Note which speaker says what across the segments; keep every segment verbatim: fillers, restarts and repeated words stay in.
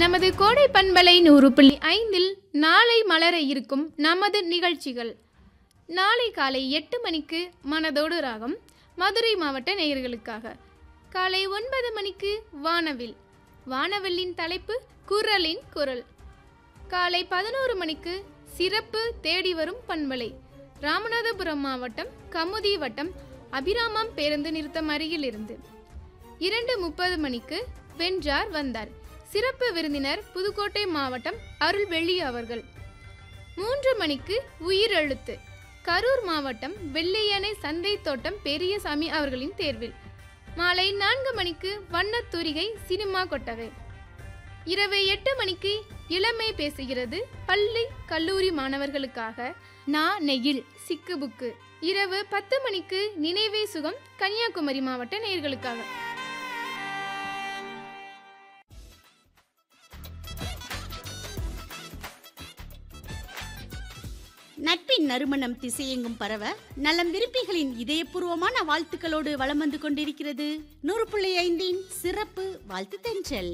Speaker 1: நமது கோடை பண்பலை நூறு புள்ளி ஐந்தில் நாளை மலர இருக்கும் நமது நிகழ்ச்சிகள். நாளை காலை எட்டு மணிக்கு மனதோடு ராகம் மதுரை மாவட்ட நேயர்களுக்காக. காலை ஒன்பது மணிக்கு வானவில். வானவில்லின் தலைப்பு குரலின் குரல். காலை பதினோரு மணிக்கு சிறப்பு தேடி வரும் பண்பலை. ராமநாதபுரம் மாவட்டம் கமுதி வட்டம் அபிராமம் பேருந்து நிறுத்தம் அருகில் இருந்து. இரண்டு முப்பது மணிக்கு வென்றார் வந்தார். சிறப்பு விருந்தினர் புதுக்கோட்டை மாவட்டம் அருள்வெள்ளி அவர்கள். மூன்று மணிக்கு உயிரெழுத்து. கரூர் மாவட்டம் வெள்ளையணை சந்தை தோட்டம் பெரியசாமி அவர்களின் தேர்வில். மாலை நான்கு மணிக்கு வண்ணத்தூரிகை சினிமா கொட்டகை. இரவு எட்டு மணிக்கு இளமை பேசுகிறது பள்ளி கல்லூரி மாணவர்களுக்காக நா நெயில் சிக்கு புக்கு. இரவு பத்து மணிக்கு நினைவே சுகம் கன்னியாகுமரி மாவட்ட நேயர்களுக்காக.
Speaker 2: நட்பின் நறுமணம் திசையெங்கும் பரவ நலம் விரும்பிகளின் இதயபூர்வமான வாழ்த்துக்களோடு வலம் வந்து கொண்டிருக்கிறது நூறு புள்ளி ஐந்தின் சிறப்பு வாழ்த்து தென்றல்.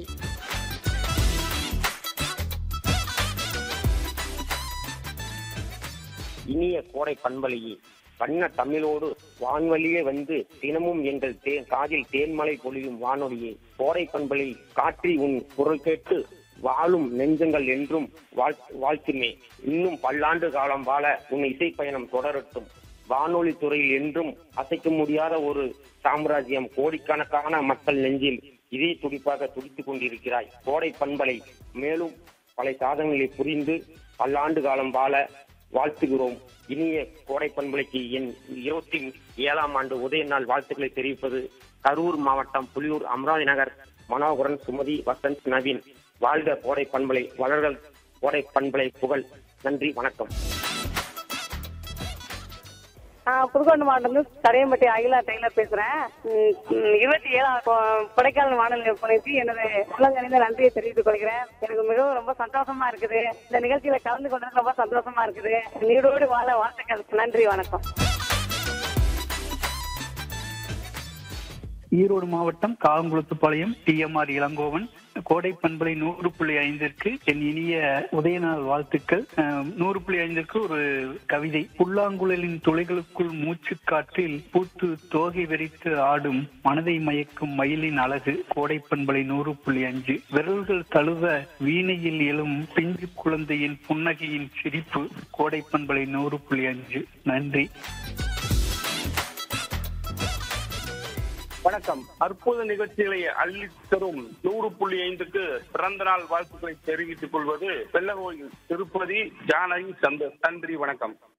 Speaker 3: இனிய கோடை பண்பலையே, வண்ண தமிழோடு வான்வழியே வந்து தினமும் எங்கள் தே காதில் தேன்மலை பொழியும் வானொலியே, கோடை பண்பலை காற்றி உன் குரல் கேட்டு வாழும் நெஞ்சங்கள் என்றும் வாழ்த்துமே. இன்னும் பல்லாண்டு காலம் வாழ உன் இசை பயணம் தொடரட்டும். வானொலி துறையில் என்றும் அசைக்க முடியாத ஒரு சாம்ராஜ்யம் கோடிக்கணக்கான மக்கள் நெஞ்சில் இதே துடிப்பாக துடித்துக் கொண்டிருக்கிறாய். கோடை பண்பலை மேலும் பல சாதனைகளை புரிந்து பல்லாண்டு காலம் வாழ வாழ்த்துகிறோம். இனிய கோடை பண்பலைக்கு என் இருபத்தி ஏழாம் ஆண்டு உதய நாள் வாழ்த்துக்களை தெரிவிப்பது கரூர் மாவட்டம் புலியூர் அமராவதி நகர் மனோகரன் சுமதி வசந்த் நவீன். வாழ்க கோடை பண்பலை, வளர்கள் கோடை பண்பலை புகழ். நன்றி, வணக்கம்.
Speaker 4: புதுக்கோட்டை மாவட்டம் தடையம்பட்டி அகிலா டெய்லர் பேசுறேன். இருபத்தி ஏழாம் கொடைக்கானல் வானொலி பணிக்கு எனது உள்ளங்கணிந்த நன்றியை தெரிவித்துக் கொள்கிறேன். எனக்கு மிகவும் ரொம்ப சந்தோஷமா இருக்குது. இந்த நிகழ்ச்சியில கலந்து கொண்டது ரொம்ப சந்தோஷமா இருக்குது. நீடோடு வாழ வாழ்த்துக்கள். நன்றி, வணக்கம்.
Speaker 5: ஈரோடு மாவட்டம் காங்குளத்துப்பாளையம் டி எம் ஆர் இளங்கோவன். கோடை பண்பலை நூறு புள்ளி ஐந்திற்கு என் இனிய உதயநாள் வாழ்த்துக்கள். நூறு புள்ளி ஐந்திற்கு ஒரு கவிதை. புல்லாங்குழலின் துளைகளுக்குள் மூச்சு காற்றில் பூத்து தோகை வெறித்து ஆடும் மனதை மயக்கும் மயிலின் அழகு. கோடை பண்பலை நூறு புள்ளி அஞ்சு. விரல்கள் தழுவ வீணையில் எழும் பிஞ்சு குழந்தையின் புன்னகையின் சிரிப்பு. கோடை பண்பலை நூறு புள்ளி அஞ்சு. நன்றி.
Speaker 6: வணக்கம். அற்புத நிகழ்ச்சிகளை அள்ளி தரும் நூறு புள்ளி ஐந்துக்கு பிறந்த நாள் வாழ்த்துக்களை தெரிவித்துக் கொள்வது வெள்ளகோயில் திருப்பதி ஜானகி சந்தோஷ். நன்றி, வணக்கம்.